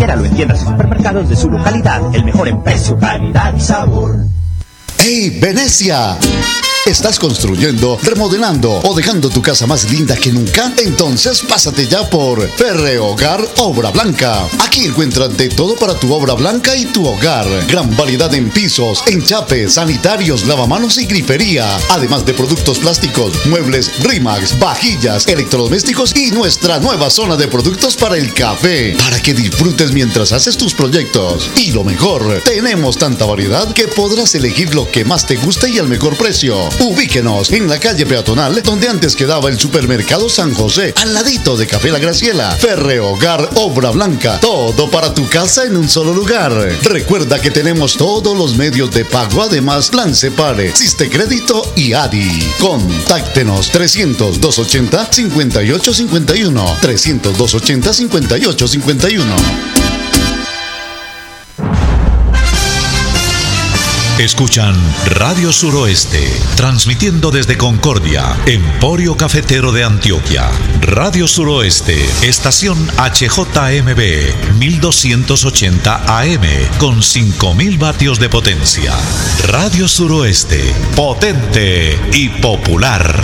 Adquiéralo en tiendas y supermercados de su localidad. El mejor en precio, calidad y sabor. ¡Hey, Venecia! ¿Estás construyendo, remodelando o dejando tu casa más linda que nunca? Entonces pásate ya por Ferrehogar Obra Blanca. Aquí encuentras de todo para tu obra blanca y tu hogar. Gran variedad en pisos, enchapes, sanitarios, lavamanos y grifería. Además de productos plásticos, muebles Rimax, vajillas, electrodomésticos y nuestra nueva zona de productos para el café. Para que disfrutes mientras haces tus proyectos. Y lo mejor, tenemos tanta variedad que podrás elegir lo que más te guste y al mejor precio. Ubíquenos en la calle peatonal donde antes quedaba el supermercado San José, al ladito de Café La Graciela. Ferrehogar Obra Blanca, todo para tu casa en un solo lugar. Recuerda que tenemos todos los medios de pago, además Plan Separe, Siste Crédito y ADI. Contáctenos 300-280-5851, 300-280-5851. Escuchan Radio Suroeste, transmitiendo desde Concordia, Emporio Cafetero de Antioquia. Radio Suroeste, estación HJMB, 1280 AM, con 5000 vatios de potencia. Radio Suroeste, potente y popular.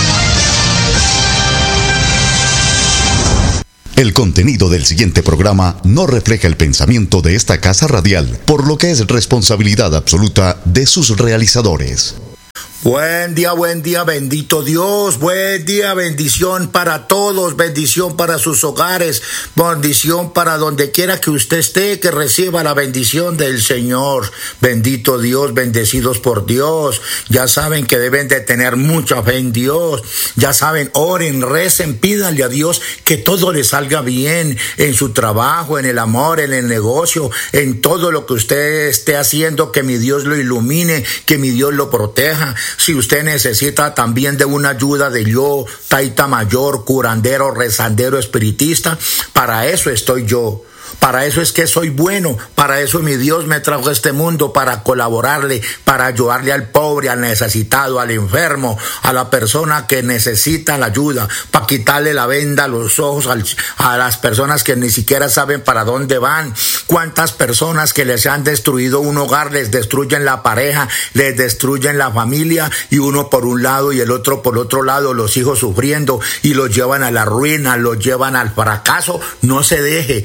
El contenido del siguiente programa no refleja el pensamiento de esta casa radial, por lo que es responsabilidad absoluta de sus realizadores. Buen día, bendito Dios, buen día, bendición para todos, bendición para sus hogares, bendición para donde quiera que usted esté, que reciba la bendición del Señor. Bendito Dios, bendecidos por Dios. Ya saben que deben de tener mucha fe en Dios. Ya saben, oren, recen, pídanle a Dios que todo le salga bien en su trabajo, en el amor, en el negocio, en todo lo que usted esté haciendo, que mi Dios lo ilumine, que mi Dios lo proteja. Si usted necesita también de una ayuda de yo, taita mayor, curandero, rezandero, espiritista, para eso estoy yo. Para eso es que soy bueno, para eso mi Dios me trajo a este mundo, para colaborarle, para ayudarle al pobre, al necesitado, al enfermo, a la persona que necesita la ayuda, para quitarle la venda a los ojos a las personas que ni siquiera saben para dónde van. Cuántas personas que les han destruido un hogar, les destruyen la pareja, les destruyen la familia, y uno por un lado y el otro por otro lado, los hijos sufriendo y los llevan a la ruina, los llevan al fracaso. No se deje,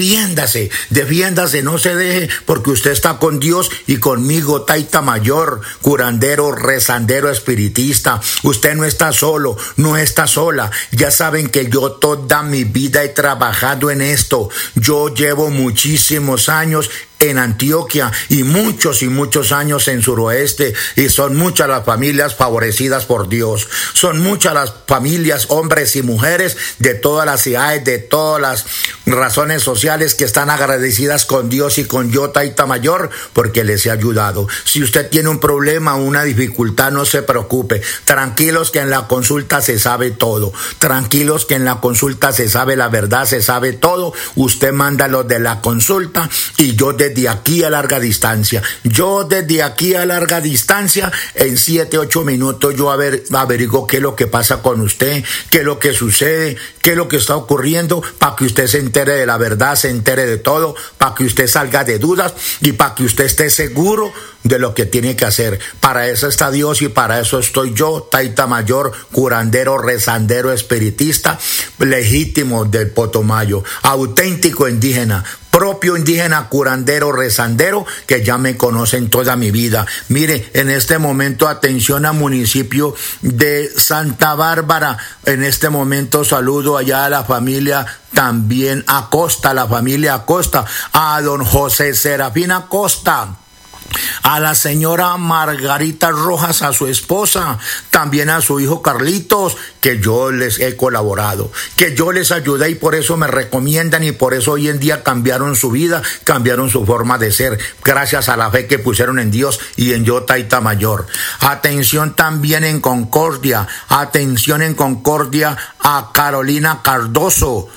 defiéndase, no se deje, porque usted está con Dios y conmigo, taita mayor, curandero, rezandero, espiritista. Usted no está solo, no está sola. Ya saben que yo toda mi vida he trabajado en esto. Yo llevo muchísimos años en Antioquia y muchos años en Suroeste, y son muchas las familias favorecidas por Dios. Son muchas las familias, hombres y mujeres de todas las ciudades, de todas las razones sociales, que están agradecidas con Dios y con yo, taita mayor, porque les he ayudado. Si usted tiene un problema, una dificultad, no se preocupe. Tranquilos que en la consulta se sabe todo. Tranquilos que en la consulta se sabe la verdad, se sabe todo. Usted manda lo de la consulta y yo desde aquí a larga distancia, en 7-8 minutos yo averiguo qué es lo que pasa con usted, qué es lo que sucede, qué es lo que está ocurriendo, para que usted se entere de la verdad, se entere de todo, para que usted salga de dudas y para que usted esté seguro de lo que tiene que hacer. Para eso está Dios y para eso estoy yo, taita mayor, curandero, rezandero, espiritista, legítimo del Potomayo, auténtico indígena, propio indígena, curandero, rezandero, que ya me conocen toda mi vida. Mire, en este momento, atención al municipio de Santa Bárbara. En este momento saludo allá a la familia también Acosta, la familia Acosta, a don José Serafín Acosta, a la señora Margarita Rojas, a su esposa, también a su hijo Carlitos, que yo les he colaborado, que yo les ayudé y por eso me recomiendan y por eso hoy en día cambiaron su vida, cambiaron su forma de ser, gracias a la fe que pusieron en Dios y en yo, taita mayor. Atención también en Concordia, a Carolina Cardoso,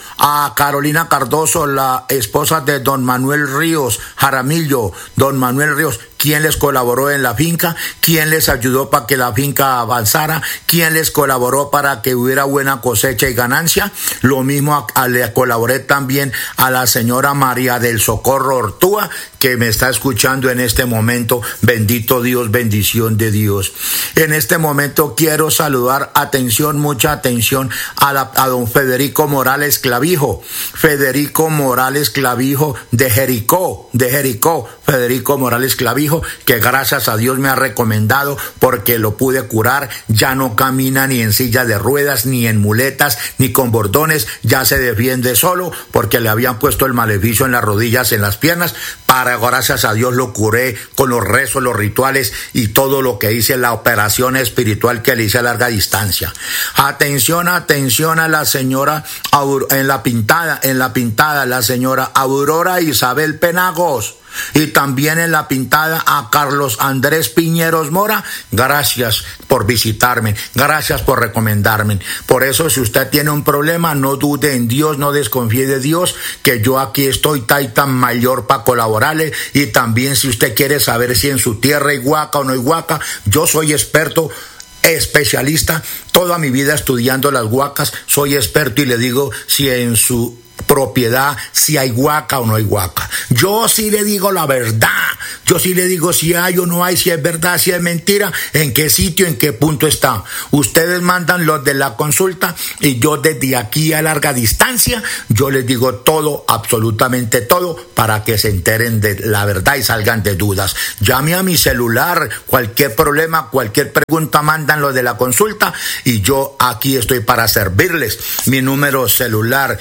la esposa de don Manuel Ríos Jaramillo, don Manuel Ríos, quién les colaboró en la finca, quién les ayudó para que la finca avanzara, quién les colaboró para que hubiera buena cosecha y ganancia. Lo mismo le colaboré también a la señora María del Socorro Ortúa, que me está escuchando en este momento. Bendito Dios, bendición de Dios. En este momento quiero saludar, atención, mucha atención, a don Federico Morales Clavijo. Federico Morales Clavijo de Jericó, Federico Morales Clavijo, que gracias a Dios me ha recomendado porque lo pude curar. Ya no camina ni en silla de ruedas, ni en muletas, ni con bordones. Ya se defiende solo porque le habían puesto el maleficio en las rodillas, en las piernas. Gracias a Dios lo curé con los rezos, los rituales y todo lo que hice, la operación espiritual que le hice a larga distancia. Atención a la señora en la pintada, la señora Aurora Isabel Penagos. Y también en la pintada a Carlos Andrés Piñeros Mora. Gracias por visitarme, gracias por recomendarme. Por eso, si usted tiene un problema, no dude en Dios, no desconfíe de Dios, que yo aquí estoy taita mayor para colaborarle. Y también, si usted quiere saber si en su tierra hay huaca o no hay huaca, yo soy experto, especialista, toda mi vida estudiando las huacas, soy experto y le digo si en su propiedad, si hay huaca o no hay huaca. Yo sí le digo la verdad, yo sí le digo si hay o no hay, si es verdad, si es mentira, en qué sitio, en qué punto está. Ustedes mandan los de la consulta y yo desde aquí a larga distancia, yo les digo todo, absolutamente todo, para que se enteren de la verdad y salgan de dudas. Llame a mi celular, cualquier problema, cualquier pregunta, mandan los de la consulta y yo aquí estoy para servirles. Mi número celular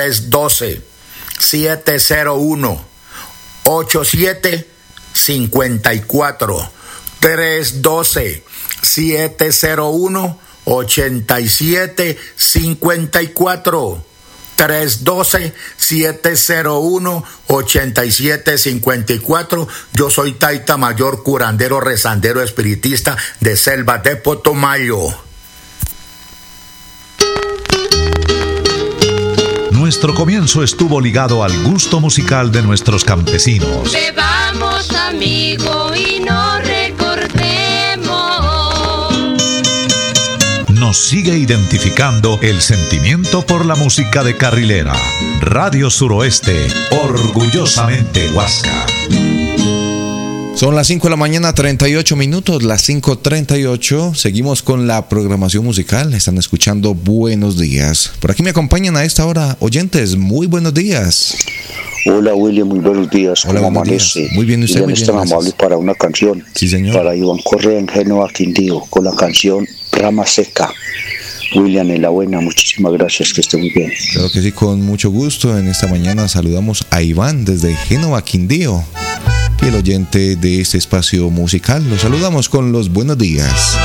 312-701-8754. 312-701-8754. 312-701-8754. Yo soy Taita Mayor, curandero, rezandero, espiritista de Selva de Potomayo. Nuestro comienzo estuvo ligado al gusto musical de nuestros campesinos. Bebamos, amigo, y no recordemos. Nos sigue identificando el sentimiento por la música de carrilera. Radio Suroeste, orgullosamente Huasca. Son las 5 de la mañana, 38 minutos, las 5:38. Seguimos con la programación musical. Están escuchando Buenos Días. Por aquí me acompañan a esta hora oyentes. Muy buenos días. Hola William, muy buenos días. Hola, ¿Cómo buenos amanece? días. Muy bien, usted. Muy bien, tan amable para una canción. Sí, señor. Para Iván Correa en Génova, Quindío, con la canción Rama Seca. William, en la buena, muchísimas gracias, que esté muy bien. Claro que sí, con mucho gusto. En esta mañana saludamos a Iván desde Génova, Quindío, y el oyente de este espacio musical. Los saludamos con los buenos días.